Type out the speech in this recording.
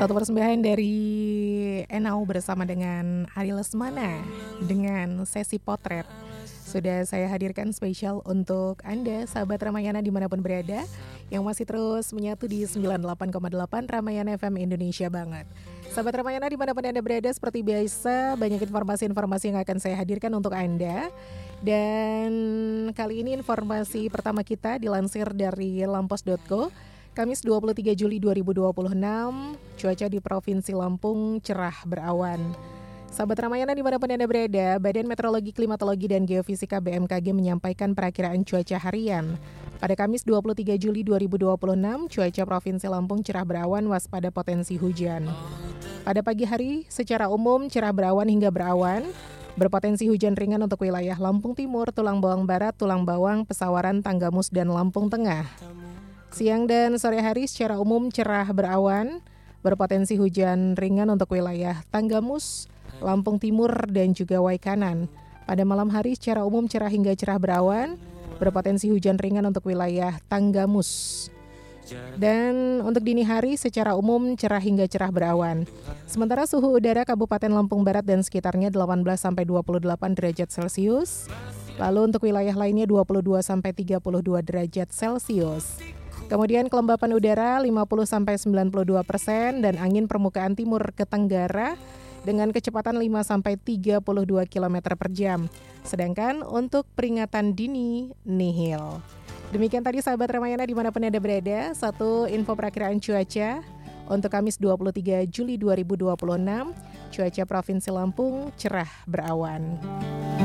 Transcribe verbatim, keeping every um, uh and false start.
Satu persembahan dari Enau bersama dengan Ari Lesmana dengan sesi potret. Sudah saya hadirkan spesial untuk Anda, sahabat Ramayana dimanapun berada, yang masih terus menyatu di sembilan puluh delapan koma delapan Ramayana F M Indonesia banget. Sahabat Ramayana dimanapun Anda berada, seperti biasa banyak informasi-informasi yang akan saya hadirkan untuk Anda. Dan kali ini informasi pertama kita dilansir dari lampos dot co. Kamis dua puluh tiga Juli dua ribu dua puluh enam, cuaca di Provinsi Lampung cerah berawan. Sahabat Ramayana dimanapun Anda berada, Badan Meteorologi, Klimatologi, dan Geofisika B M K G menyampaikan perakiraan cuaca harian. Pada Kamis dua puluh tiga Juli dua ribu dua puluh enam, cuaca Provinsi Lampung cerah berawan, waspada potensi hujan. Pada pagi hari, secara umum cerah berawan hingga berawan, berpotensi hujan ringan untuk wilayah Lampung Timur, Tulang Bawang Barat, Tulang Bawang, Pesawaran, Tanggamus, dan Lampung Tengah. Siang dan sore hari secara umum cerah berawan, berpotensi hujan ringan untuk wilayah Tanggamus, Lampung Timur, dan juga Waikanan. Pada malam hari secara umum cerah hingga cerah berawan, berpotensi hujan ringan untuk wilayah Tanggamus. Dan untuk dini hari secara umum cerah hingga cerah berawan. Sementara suhu udara Kabupaten Lampung Barat dan sekitarnya delapan belas sampai dua puluh delapan derajat Celcius. Lalu untuk wilayah lainnya dua puluh dua sampai tiga puluh dua derajat Celcius. Kemudian kelembapan udara lima puluh sampai sembilan puluh dua persen dan angin permukaan timur ke tenggara dengan kecepatan lima sampai tiga puluh dua kilometer per jam. Sedangkan untuk peringatan dini nihil. Demikian tadi sahabat Ramayana dimanapun Anda berada, satu info perakiraan cuaca untuk Kamis dua puluh tiga Juli dua ribu dua puluh enam, cuaca Provinsi Lampung cerah berawan.